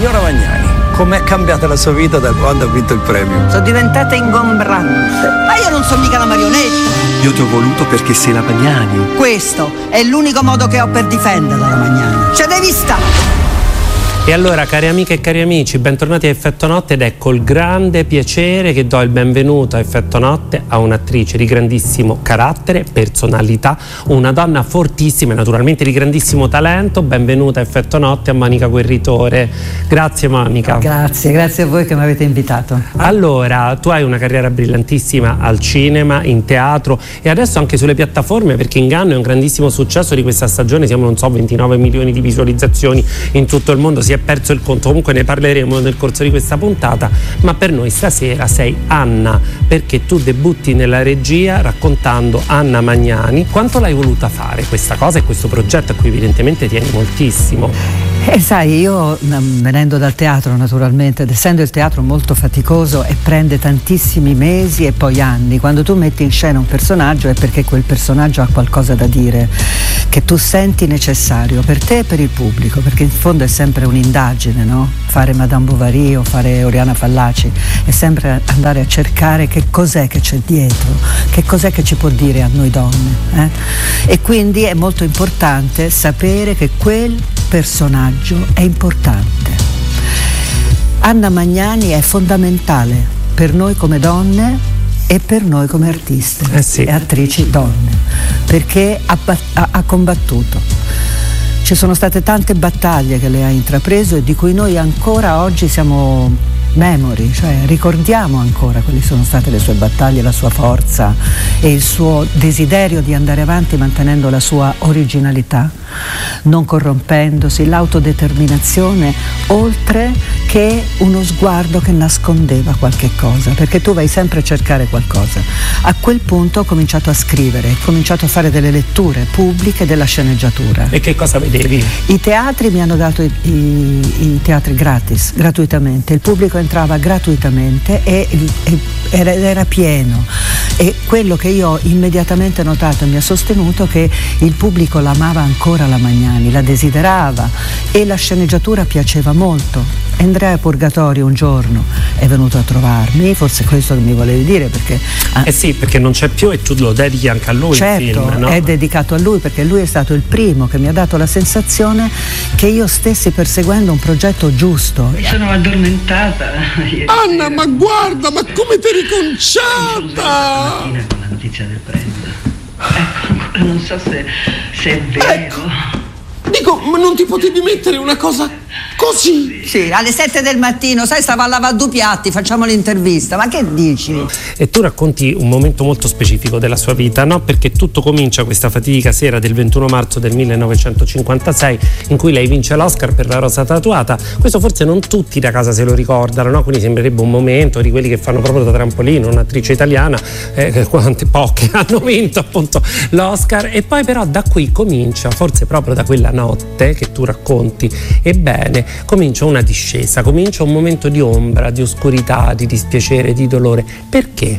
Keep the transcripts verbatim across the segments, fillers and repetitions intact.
Signora Magnani, com'è cambiata la sua vita da quando ha vinto il premio? Sono diventata ingombrante. Ma io non sono mica la marionetta. Io ti ho voluto perché sei la Magnani. Questo è l'unico modo che ho per difenderla, la Magnani. Cioè devi stare. E allora, cari amiche e cari amici, bentornati a Effetto Notte, ed è col grande piacere che do il benvenuto a Effetto Notte a un'attrice di grandissimo carattere, personalità, una donna fortissima e naturalmente di grandissimo talento. Benvenuta a Effetto Notte a Monica Guerritore. Grazie Monica. Grazie, grazie a voi che mi avete invitato. Allora, tu hai una carriera brillantissima al cinema, in teatro e adesso anche sulle piattaforme, perché Inganno è un grandissimo successo di questa stagione, siamo non so ventinove milioni di visualizzazioni in tutto il mondo, si è perso il conto, comunque ne parleremo nel corso di questa puntata, ma per noi stasera sei Anna, perché tu debutti nella regia raccontando Anna Magnani. Quanto l'hai voluta fare questa cosa e questo progetto a cui evidentemente tieni moltissimo? Eh sai, io venendo dal teatro naturalmente, ed essendo il teatro molto faticoso e prende tantissimi mesi e poi anni, quando tu metti in scena un personaggio è perché quel personaggio ha qualcosa da dire che tu senti necessario per te e per il pubblico, perché in fondo è sempre un'indagine, no? Fare Madame Bovary o fare Oriana Fallaci è sempre andare a cercare che cos'è che c'è dietro, che cos'è che ci può dire a noi donne, eh? E quindi è molto importante sapere che quel personaggio è importante. Anna Magnani è fondamentale per noi come donne e per noi come artiste eh sì. e attrici donne, perché ha, ha, ha combattuto. Ci sono state tante battaglie che lei ha intrapreso e di cui noi ancora oggi siamo memori, cioè ricordiamo ancora quali sono state le sue battaglie, la sua forza e il suo desiderio di andare avanti mantenendo la sua originalità, non corrompendosi, l'autodeterminazione, oltre che uno sguardo che nascondeva qualche cosa, perché tu vai sempre a cercare qualcosa. A quel punto ho cominciato a scrivere, ho cominciato a fare delle letture pubbliche della sceneggiatura. E che cosa vedevi? I teatri mi hanno dato i, i, i teatri gratis, gratuitamente, il pubblico entrava gratuitamente e, e era, era pieno, e quello che io ho immediatamente notato e mi ha sostenuto che il pubblico l'amava ancora la Magnani, la desiderava e la sceneggiatura piaceva molto. Andrea Purgatorio un giorno è venuto a trovarmi, forse questo che mi volevi dire, perché ah, eh sì, perché non c'è più e tu lo dedichi anche a lui. Certo, il film, no? È dedicato a lui perché lui è stato il primo che mi ha dato la sensazione che io stessi perseguendo un progetto giusto. Mi sono addormentata. Anna, ma guarda, ma come ti eri conciata! Stamattina con la notizia del premio. Ecco, ancora non so se, se è vero. Ecco. Dico, ma non ti potevi mettere una cosa così? Sì, alle sette del mattino, sai, stavo a lavare due piatti, facciamo l'intervista, ma che dici? E tu racconti un momento molto specifico della sua vita, no? Perché tutto comincia questa fatidica sera del ventuno marzo del millenovecentocinquantasei in cui lei vince l'Oscar per La rosa tatuata. Questo forse non tutti da casa se lo ricordano, no? Quindi sembrerebbe un momento di quelli che fanno proprio da trampolino, un'attrice italiana, eh, quante poche hanno vinto appunto l'Oscar, e poi però da qui comincia, forse proprio da quella notte che tu racconti, ebbene, comincia una discesa, comincia un momento di ombra, di oscurità, di dispiacere, di dolore. Perché?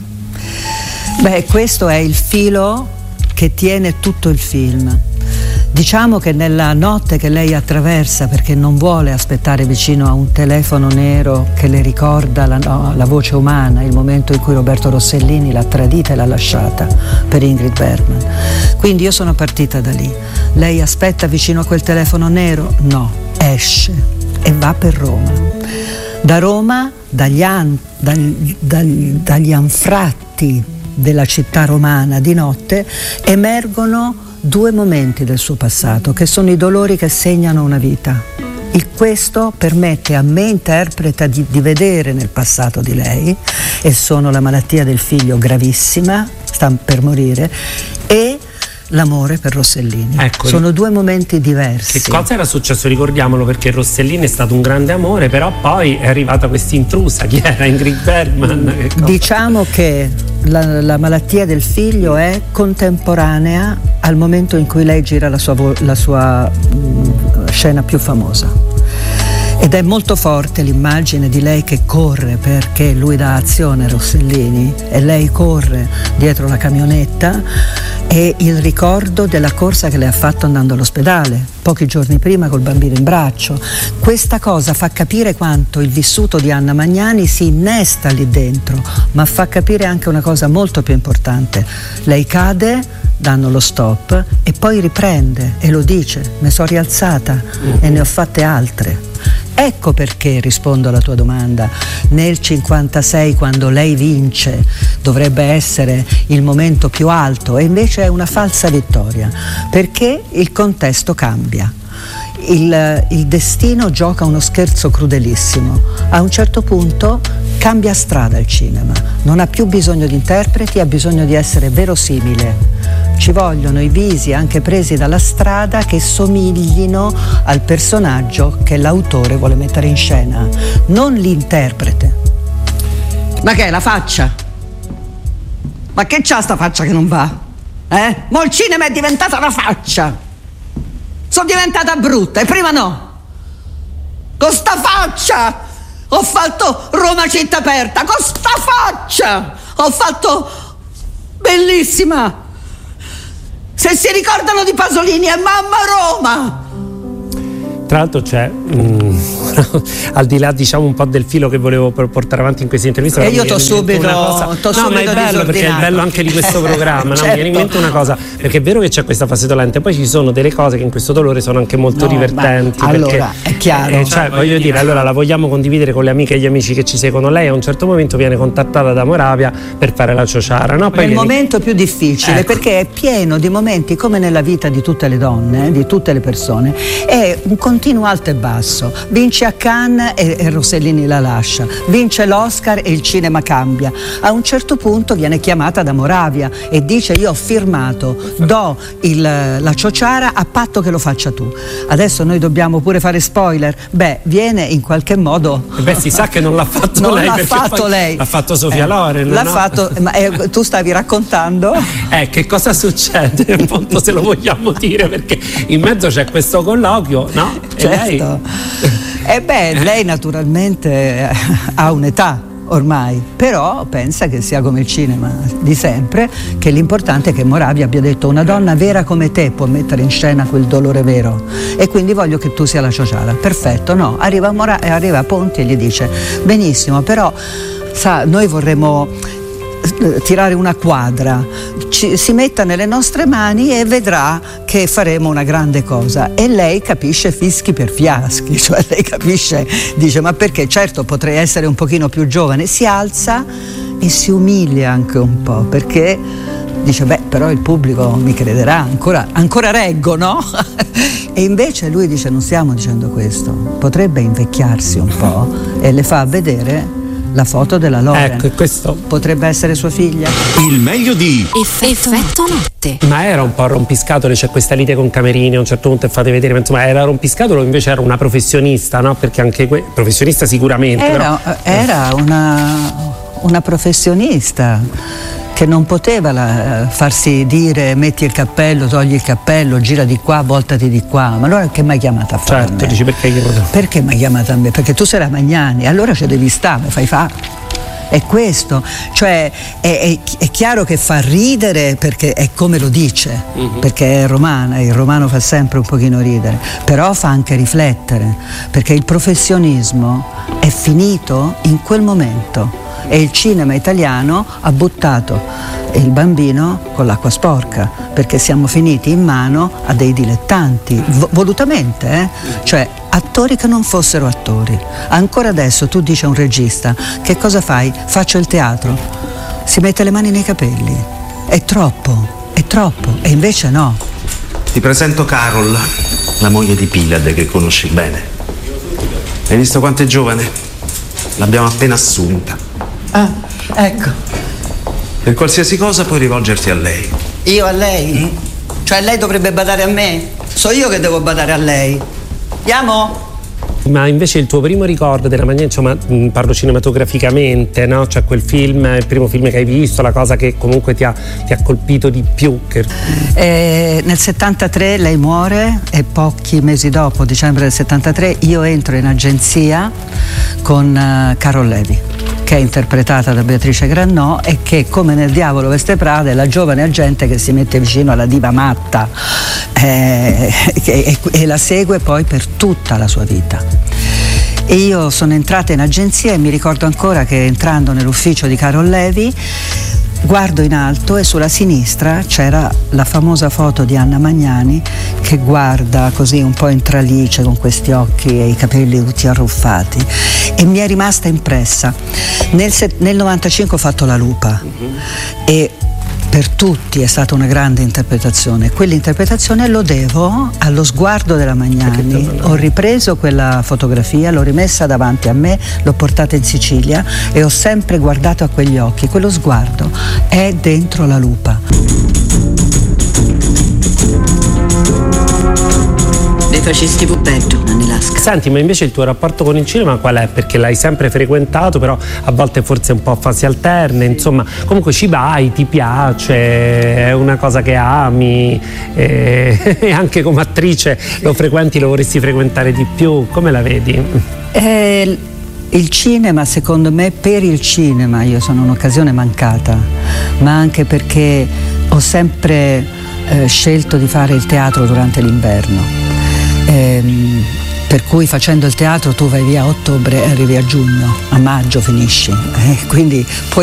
Beh, questo è il filo che tiene tutto il film. Diciamo che nella notte che lei attraversa, perché non vuole aspettare vicino a un telefono nero che le ricorda la, no, la voce umana, il momento in cui Roberto Rossellini l'ha tradita e l'ha lasciata per Ingrid Bergman. Quindi io sono partita da lì. Lei aspetta vicino a quel telefono nero? No, esce e va per Roma. Da Roma, dagli, an, dagli, dagli, dagli anfratti della città romana di notte, emergono due momenti del suo passato, che sono i dolori che segnano una vita. Il questo permette a me, interpreta, di, di vedere nel passato di lei, e sono la malattia del figlio gravissima, sta per morire, e l'amore per Rossellini. Ecco, sono due momenti diversi. Che cosa era successo? Ricordiamolo, perché Rossellini è stato un grande amore, però poi è arrivata questa intrusa. Chi era? Ingrid Bergman? Che diciamo che la, la malattia del figlio è contemporanea al momento in cui lei gira la sua, la sua mh, scena più famosa. Ed è molto forte l'immagine di lei che corre, perché lui dà azione, Rossellini, e lei corre dietro la camionetta, e il ricordo della corsa che le ha fatto andando all'ospedale pochi giorni prima col bambino in braccio. Questa cosa fa capire quanto il vissuto di Anna Magnani si innesta lì dentro, ma fa capire anche una cosa molto più importante. Lei cade, danno lo stop e poi riprende e lo dice: mi sono rialzata e ne ho fatte altre. Ecco perché, rispondo alla tua domanda, nel cinquantasei, quando lei vince, dovrebbe essere il momento più alto, e invece è una falsa vittoria, perché il contesto cambia. Il, il destino gioca uno scherzo crudelissimo. A un certo punto cambia strada il cinema, non ha più bisogno di interpreti, ha bisogno di essere verosimile. Ci vogliono i visi anche presi dalla strada che somiglino al personaggio che l'autore vuole mettere in scena, non l'interprete. Ma che è la faccia? Ma che c'ha sta faccia che non va? Eh? Mo' il cinema è diventata una faccia. Sono diventata brutta e prima no. Con sta faccia ho fatto Roma città aperta, con sta faccia ho fatto Bellissima. Se si ricordano di Pasolini è Mamma Roma. Tra l'altro c'è, mm, al di là diciamo un po' del filo che volevo portare avanti in questa intervista, e io t'ho subito, t'ho no, ma è bello perché è il bello anche di questo programma, no? Certo. Mi viene in mente una cosa, perché è vero che c'è questa fase dolente, poi ci sono delle cose che in questo dolore sono anche molto no, divertenti, ma, perché, allora è chiaro, eh, cioè, voglio dire, allora la vogliamo condividere con le amiche e gli amici che ci seguono. Lei a un certo momento viene contattata da Moravia per fare la ciociara, no? Poi è il viene... momento più difficile, ecco, perché è pieno di momenti come nella vita di tutte le donne, di tutte le persone, è un continuo alto e basso. Vince a Cannes e, e Rossellini la lascia, vince l'Oscar e il cinema cambia. A un certo punto viene chiamata da Moravia e dice: io ho firmato, do il, la ciociara a patto che lo faccia tu. Adesso noi dobbiamo pure fare spoiler. Beh, viene in qualche modo, e beh, si sa che non l'ha fatto non lei, l'ha perché fatto lei, l'ha fatto Sofia eh, Loren, l'ha no? fatto, ma eh, tu stavi raccontando eh che cosa succede, appunto, se lo vogliamo dire, perché in mezzo c'è questo colloquio, no? Certo. E beh, lei naturalmente ha un'età ormai, però pensa che sia come il cinema di sempre, che l'importante è che Moravia abbia detto: una donna vera come te può mettere in scena quel dolore vero, e quindi voglio che tu sia la ciociara. Perfetto, no? Arriva, Mora- arriva Ponti e gli dice: benissimo, però sa, noi vorremmo tirare una quadra, ci, si metta nelle nostre mani e vedrà che faremo una grande cosa. E lei capisce fischi per fiaschi, cioè lei capisce, dice: ma perché? Certo, potrei essere un pochino più giovane. Si alza e si umilia anche un po', perché dice: beh, però il pubblico mi crederà, ancora, ancora reggo, no? E invece lui dice: non stiamo dicendo questo, potrebbe invecchiarsi un po', e le fa vedere la foto della Loren. Ecco, questo potrebbe essere sua figlia. Il meglio di Effetto, Effetto notte. Ma era un po' rompiscatole, c'è questa lite con Camerini a un certo punto, e fate vedere, ma insomma era rompiscatole o invece era una professionista, no? Perché anche que- professionista sicuramente era, però... era una, una professionista che non poteva la, farsi dire: metti il cappello, togli il cappello, gira di qua, voltati di qua. Ma allora che mi hai chiamata a fare? Certo, dici: perché io non... Perché mi hai chiamata a me? Perché tu sei la Magnani, allora ci devi stare, mi fai fare. È questo, cioè è, è, è chiaro che fa ridere perché è come lo dice, uh-huh. perché è romana, e il romano fa sempre un pochino ridere, però fa anche riflettere, perché il professionismo è finito in quel momento e il cinema italiano ha buttato il bambino con l'acqua sporca, perché siamo finiti in mano a dei dilettanti, vo- volutamente, eh? Cioè attori che non fossero attori. Ancora adesso tu dici a un regista: che cosa fai? Faccio il teatro. Si mette le mani nei capelli. È troppo, è troppo. E invece no. Ti presento Carol, la moglie di Pilade, che conosci bene. Hai visto quanto è giovane? L'abbiamo appena assunta. Ah, ecco. Per qualsiasi cosa puoi rivolgerti a lei. Io a lei? Mm? Cioè lei dovrebbe badare a me? So io che devo badare a lei. Andiamo? Ma invece il tuo primo ricordo della Magnani, insomma, parlo cinematograficamente, no? Cioè quel film, il primo film che hai visto, la cosa che comunque ti ha, ti ha colpito di più? Che... Eh, nel settantatré lei muore e pochi mesi dopo, dicembre del settantatré, io entro in agenzia con uh, Carol Levi, che è interpretata da Beatrice Grannò e che, come nel Diavolo veste Prada, è la giovane agente che si mette vicino alla diva matta eh, e, e la segue poi per tutta la sua vita. E io sono entrata in agenzia e mi ricordo ancora che, entrando nell'ufficio di Carol Levi, guardo in alto e sulla sinistra c'era la famosa foto di Anna Magnani che guarda così un po' in tralice con questi occhi e i capelli tutti arruffati, e mi è rimasta impressa. Nel, nel novantacinque ho fatto La Lupa uh-huh. e per tutti è stata una grande interpretazione. Quell'interpretazione lo devo allo sguardo della Magnani. Ho ripreso quella fotografia, l'ho rimessa davanti a me, l'ho portata in Sicilia e ho sempre guardato a quegli occhi. Quello sguardo è dentro La Lupa. Le facesti pubbetto, Nanni Lasca. Senti, ma invece il tuo rapporto con il cinema qual è? Perché l'hai sempre frequentato, però a volte forse un po' a fasi alterne, insomma, comunque ci vai, ti piace, è una cosa che ami, e, e anche come attrice lo frequenti, lo vorresti frequentare di più, come la vedi? Eh, il cinema, secondo me, per il cinema io sono un'occasione mancata, ma anche perché ho sempre eh, scelto di fare il teatro durante l'inverno. Ehm, per cui facendo il teatro tu vai via a ottobre e arrivi a giugno, a maggio finisci, eh, quindi puoi